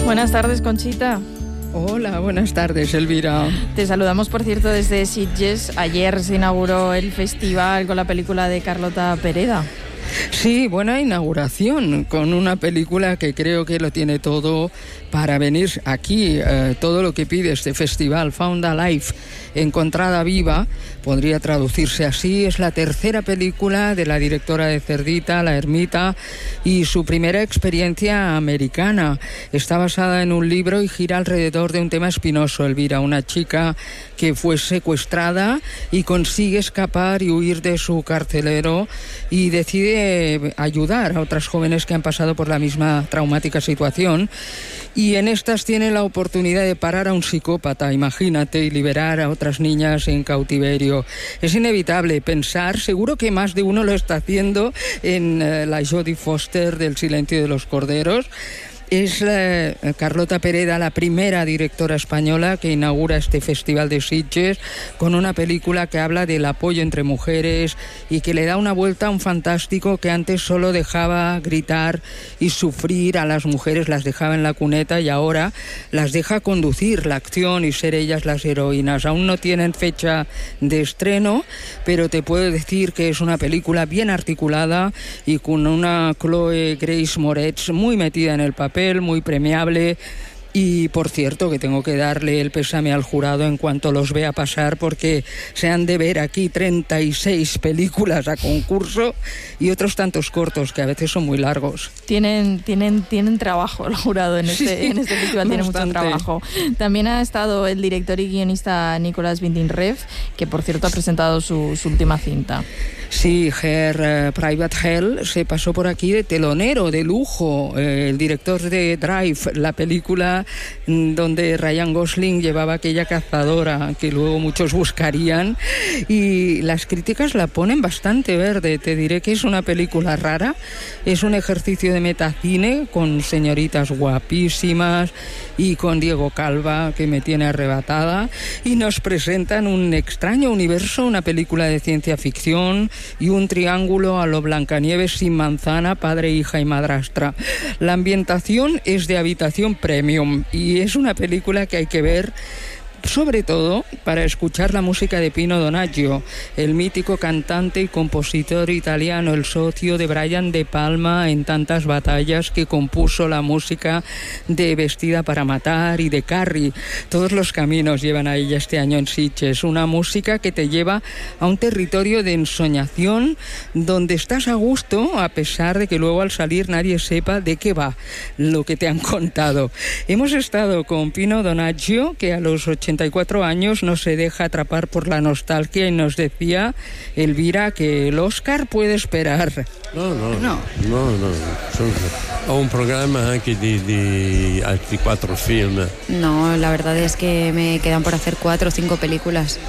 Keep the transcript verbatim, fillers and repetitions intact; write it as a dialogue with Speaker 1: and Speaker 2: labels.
Speaker 1: Buenas tardes, Conchita.
Speaker 2: Hola, buenas tardes, Elvira.
Speaker 1: Te saludamos, por cierto, desde Sitges. Ayer se inauguró el festival con la película de Carlota Pereda.
Speaker 2: Sí, buena inauguración, con una película que creo que lo tiene todo para venir aquí. Eh, todo lo que pide este festival, Found Alive, Encontrada Viva, podría traducirse así. Es la tercera película de la directora de Cerdita, La Ermita, y su primera experiencia americana. Está basada en un libro y gira alrededor de un tema espinoso, Elvira. Una chica que fue secuestrada y consigue escapar y huir de su carcelero y decide ayudar a otras jóvenes que han pasado por la misma traumática situación, y en estas tiene la oportunidad de parar a un psicópata, imagínate, y liberar a otras niñas en cautiverio. Es inevitable pensar, seguro que más de uno lo está haciendo, en uh, la Jodie Foster del Silencio de los Corderos. Es eh, Carlota Pereda la primera directora española que inaugura este Festival de Sitges con una película que habla del apoyo entre mujeres y que le da una vuelta a un fantástico que antes solo dejaba gritar y sufrir a las mujeres, las dejaba en la cuneta, y ahora las deja conducir la acción y ser ellas las heroínas. Aún no tienen fecha de estreno, pero te puedo decir que es una película bien articulada y con una Chloe Grace Moretz muy metida en el papel, muy premiable. Y por cierto, que tengo que darle el pésame al jurado en cuanto los vea pasar, porque se han de ver aquí treinta y seis películas a concurso y otros tantos cortos que a veces son muy largos.
Speaker 1: Tienen, tienen, tienen trabajo el jurado en este, sí, en este festival, tiene mucho trabajo. También ha estado el director y guionista Nicolas Winding Refn, que por cierto ha presentado su, su última cinta.
Speaker 2: Sí, Her uh, Private Hell se pasó por aquí de telonero, de lujo. Eh, el director de Drive, la película donde Ryan Gosling llevaba aquella cazadora que luego muchos buscarían, y las críticas la ponen bastante verde. Te diré que es una película rara, es un ejercicio de metacine con señoritas guapísimas y con Diego Calva, que me tiene arrebatada, y nos presentan un extraño universo, una película de ciencia ficción y un triángulo a lo Blancanieves sin manzana, padre, hija y madrastra. La ambientación es de habitación premium y es una película que hay que ver sobre todo para escuchar la música de Pino Donaggio, el mítico cantante y compositor italiano, el socio de Brian De Palma en Tantas batallas, que compuso la música de Vestida para matar y de Carrie. Todos los caminos llevan a ella este año en Sitges, una música que te lleva a un territorio de ensoñación donde estás a gusto, a pesar de que luego al salir nadie sepa de qué va lo que te han contado. Hemos estado con Pino Donaggio, que a los ochenta y cuatro años no se deja atrapar por la nostalgia, y nos decía, Elvira, que el Oscar puede esperar.
Speaker 3: No, no, no, no, no. Ho un programa anche di, di altri quattro film.
Speaker 4: No, la verdad es que me quedan por hacer cuatro o cinco películas.